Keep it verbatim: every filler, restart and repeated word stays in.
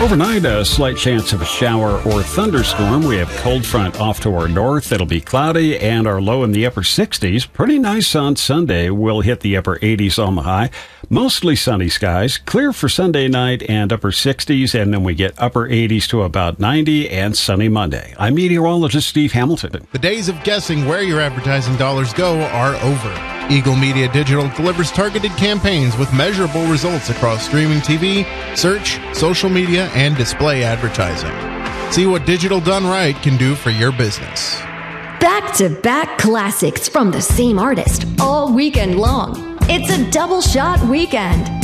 Overnight, a slight chance of a shower or thunderstorm. We have cold front off to our north. It'll be cloudy and our low in the upper sixties. Pretty nice on Sunday. We'll hit the upper eighties on the high. Mostly sunny skies. Clear for Sunday night and upper sixties. And then we get upper eighties to about ninety and sunny Monday. I'm meteorologist Steve Hamilton. The days of guessing where your advertising dollars go are over. Eagle Media Digital delivers targeted campaigns with measurable results across streaming T V, search, social media, and display advertising. See what digital done right can do for your business. Back-to-back classics from the same artist all weekend long. It's a double shot weekend.